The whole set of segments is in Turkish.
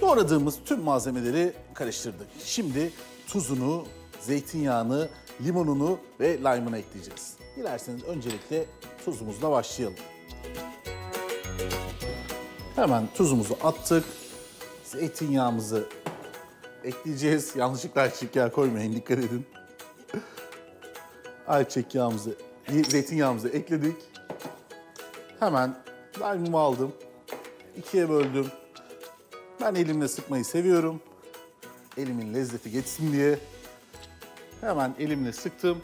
Doğradığımız tüm malzemeleri karıştırdık. Şimdi tuzunu, zeytinyağını, limonunu ve lime'ını ekleyeceğiz. Dilerseniz öncelikle tuzumuzla başlayalım. Hemen tuzumuzu attık. Zeytinyağımızı ekleyeceğiz. Yanlışlıkla ayçiçek yağı koymayın, dikkat edin. Ayçiçek yağımızı, zeytinyağımızı ekledik. Hemen lime'ımı aldım. İkiye böldüm. Ben elimle sıkmayı seviyorum. Elimin lezzeti geçsin diye. Hemen elimle sıktım.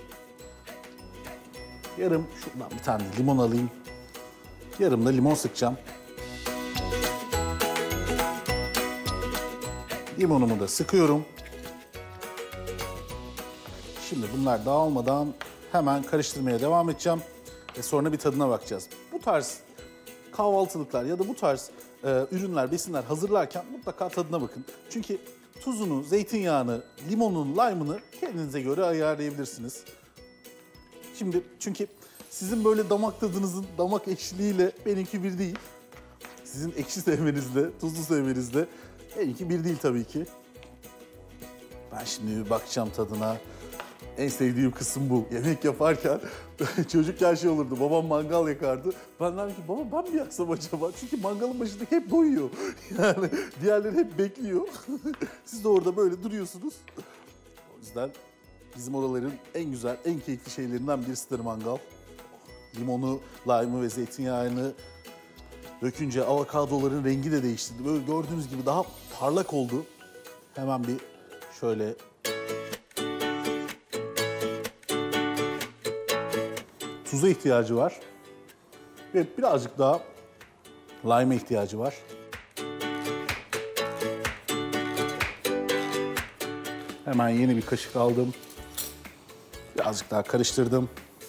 Yarım, şuradan bir tane limon alayım. Yarım da limon sıkacağım. Limonumu da sıkıyorum. Şimdi bunlar dağılmadan hemen karıştırmaya devam edeceğim. Ve sonra bir tadına bakacağız. Bu tarz kahvaltılıklar ya da bu tarz ürünler, besinler hazırlarken mutlaka tadına bakın. Çünkü tuzunu, zeytinyağını, limonunu, lime'ını kendinize göre ayarlayabilirsiniz. Şimdi çünkü sizin böyle damak tadınızın damak ekşiliğiyle benimki bir değil. Sizin ekşi sevmenizle, tuzlu sevmenizle benimki bir değil tabii ki. Ben şimdi bir bakacağım tadına. En sevdiğim kısım bu. Yemek yaparken çocukken şey olurdu. Babam mangal yakardı. Ben derdim ki baba ben mi yaksam acaba? Çünkü mangalın başındaki hep doyuyor. Yani diğerleri hep bekliyor. Siz de orada böyle duruyorsunuz. O yüzden bizim oraların en güzel, en keyifli şeylerinden birisidir mangal. Limonu, lime'ı ve zeytinyağını dökünce avokadoların rengi de değişti. Böyle gördüğünüz gibi daha parlak oldu. Hemen bir şöyle tuza ihtiyacı var ve birazcık daha lime'a ihtiyacı var. Hemen yeni bir kaşık aldım. Birazcık daha karıştırdım.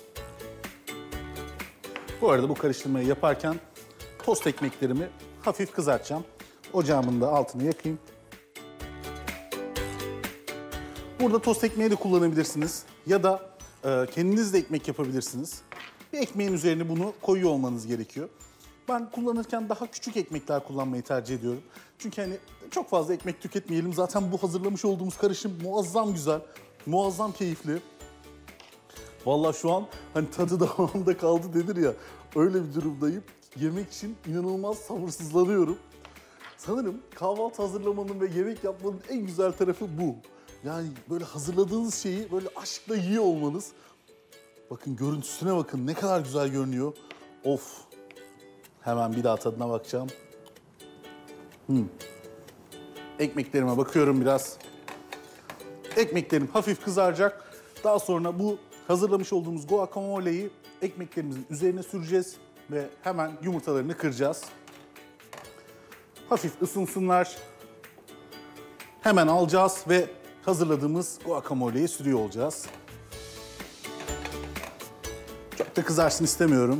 Bu arada bu karıştırmayı yaparken tost ekmeklerimi hafif kızartacağım. Ocağımın da altını yakayım. Burada tost ekmeği de kullanabilirsiniz ya da kendiniz de ekmek yapabilirsiniz. Bir ekmeğin üzerine bunu koyuyor olmanız gerekiyor. Ben kullanırken daha küçük ekmekler kullanmayı tercih ediyorum. Çünkü hani çok fazla ekmek tüketmeyelim. Zaten bu hazırlamış olduğumuz karışım muazzam güzel, muazzam keyifli. Vallahi şu an hani tadı damağımda kaldı denir ya, öyle bir durumdayım. Yemek için inanılmaz sabırsızlanıyorum. Sanırım kahvaltı hazırlamanın ve yemek yapmanın en güzel tarafı bu. Yani böyle hazırladığınız şeyi böyle aşkla yiyor olmanız. Bakın görüntüsüne bakın ne kadar güzel görünüyor. Of. Hemen bir daha tadına bakacağım. Ekmeklerime bakıyorum biraz. Ekmeklerim hafif kızaracak. Daha sonra bu hazırlamış olduğumuz guacamole'yi ekmeklerimizin üzerine süreceğiz. Ve hemen yumurtalarını kıracağız. Hafif ısınsınlar. Hemen alacağız ve hazırladığımız guacamole'yi sürüyor olacağız. Çok da kızarsın istemiyorum.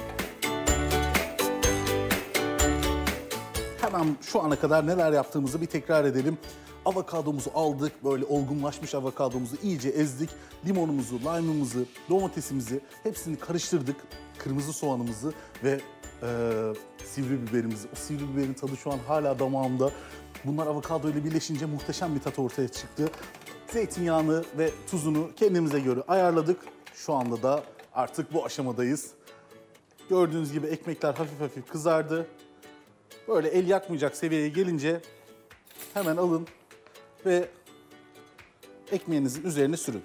Hemen şu ana kadar neler yaptığımızı bir tekrar edelim. Avokadomuzu aldık, böyle olgunlaşmış avokadomuzu iyice ezdik. Limonumuzu, lime'ımızı, domatesimizi hepsini karıştırdık. Kırmızı soğanımızı ve sivri biberimizi. O sivri biberin tadı şu an hala damağımda. Bunlar avokado ile birleşince muhteşem bir tat ortaya çıktı. Zeytinyağını ve tuzunu kendimize göre ayarladık. Şu anda da artık bu aşamadayız. Gördüğünüz gibi ekmekler hafif hafif kızardı. Böyle el yakmayacak seviyeye gelince hemen alın ve ekmeğinizin üzerine sürün.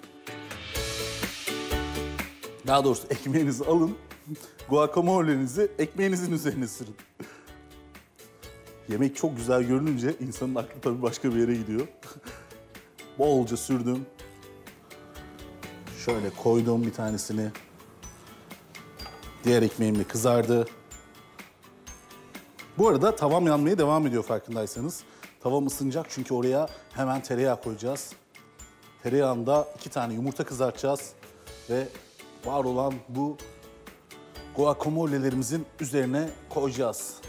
Daha doğrusu ekmeğinizi alın, guacamole'nizi ekmeğinizin üzerine sürün. Yemek çok güzel görününce insanın aklı tabii başka bir yere gidiyor. Bolca sürdüm. Şöyle koydum bir tanesini. Diğer ekmeğim de kızardı. Bu arada tavam yanmaya devam ediyor farkındaysanız. Tavam ısınacak çünkü oraya hemen tereyağı koyacağız. Tereyağında 2 tane yumurta kızartacağız. Ve var olan bu guacamole'lerimizin üzerine koyacağız.